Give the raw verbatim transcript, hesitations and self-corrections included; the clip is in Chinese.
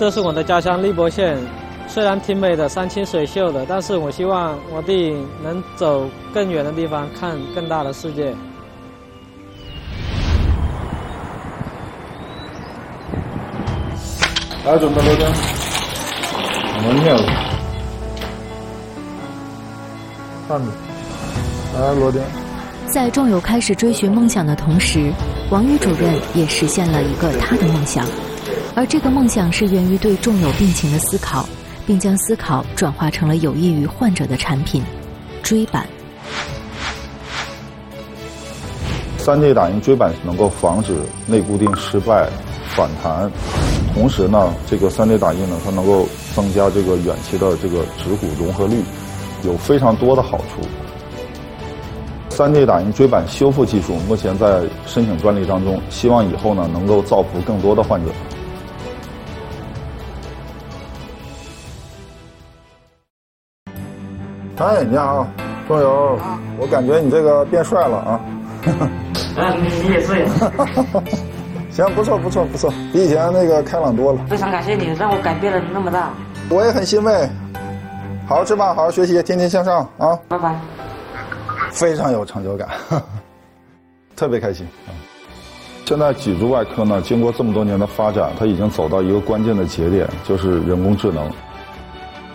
这是我的家乡荔波县，虽然挺美的，山清水秀的，但是我希望我弟能走更远的地方，看更大的世界。 来，准备落定。我们念了。看着，来落定。 在仲友开始追寻梦想的同时，王宇主任也实现了一个他的梦想，而这个梦想是源于对仲友病情的思考，并将思考转化成了有益于患者的产品——椎板。 三 D 打印椎板能够防止内固定失败、反弹，同时呢，这个三 D 打印呢，它能够增加这个远期的这个指骨融合率，有非常多的好处。三 D 打印椎板修复技术目前在申请专利当中，希望以后呢能够造福更多的患者。哎，你好，仲友，我感觉你这个变帅了啊！ 啊，你也是。 行，不错不错不错，比以前那个开朗多了。 非常感谢你，让我改变了那么大。 我也很欣慰。好好吃饭，好好学习，天天向上啊！ 拜拜。 非常有成就感，特别开心啊！现在脊柱外科呢，经过这么多年的发展，它已经走到一个关键的节点，就是人工智能。